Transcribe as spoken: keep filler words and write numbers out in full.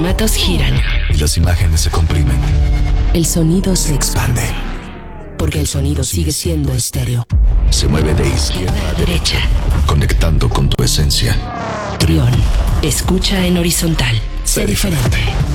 formatos giran. Y las imágenes se comprimen. El sonido se expande. Expande. Porque el sonido sigue siendo estéreo. Se mueve de izquierda a derecha, conectando con tu esencia. Trión. Escucha en horizontal. Sé diferente.